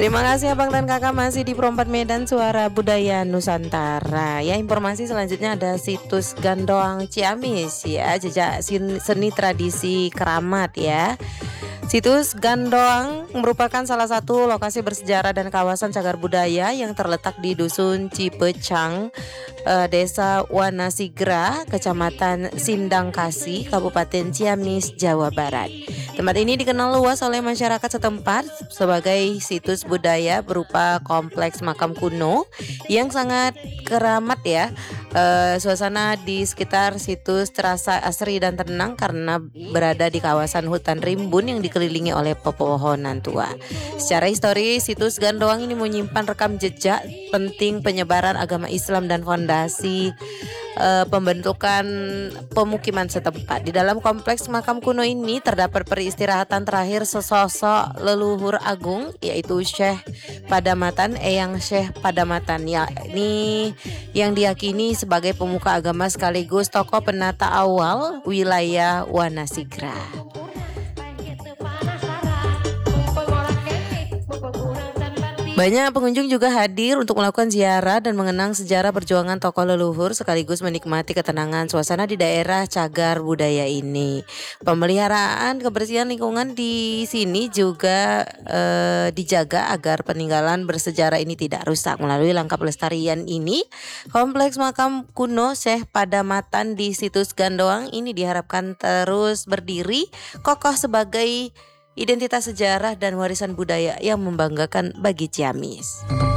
Terima kasih abang dan kakak masih di Perempat Medan Suara Budaya Nusantara. Ya, informasi selanjutnya ada situs Gandoang Ciamis ya, jejak seni tradisi keramat ya. Situs Gandoang merupakan salah satu lokasi bersejarah dan kawasan cagar budaya yang terletak di Dusun Cipecang, Desa Wanasigra, Kecamatan Sindangkasih, Kabupaten Ciamis, Jawa Barat. Tempat ini dikenal luas oleh masyarakat setempat sebagai situs budaya berupa kompleks makam kuno yang sangat keramat ya. Suasana di sekitar situs terasa asri dan tenang karena berada di kawasan hutan rimbun yang dikelilingi oleh pepohonan tua. Secara historis, situs Gandoang ini menyimpan rekam jejak penting penyebaran agama Islam dan fondasi pembentukan pemukiman setempat. Di dalam kompleks makam kuno ini terdapat peristirahatan terakhir sesosok leluhur agung, yaitu Syekh Padamatan, Eyang Syekh Padamatan, yakni yang diyakini sebagai pemuka agama sekaligus tokoh penata awal wilayah Wanasigra. Banyak pengunjung juga hadir untuk melakukan ziarah dan mengenang sejarah perjuangan tokoh leluhur sekaligus menikmati ketenangan suasana di daerah cagar budaya ini. Pemeliharaan kebersihan lingkungan di sini juga dijaga agar peninggalan bersejarah ini tidak rusak. Melalui langkah pelestarian ini, kompleks makam kuno Syekh Padamatan di situs Gandoang ini diharapkan terus berdiri kokoh sebagai identitas sejarah dan warisan budaya yang membanggakan bagi Ciamis.